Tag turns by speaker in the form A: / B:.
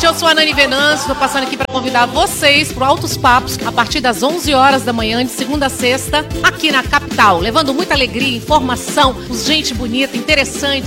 A: eu sou a Nani Venâncio, estou passando aqui para convidar vocês para o Altos Papos, a partir das 11 horas da manhã, de segunda a sexta, aqui na capital, levando muita alegria, informação, gente bonita, interessante,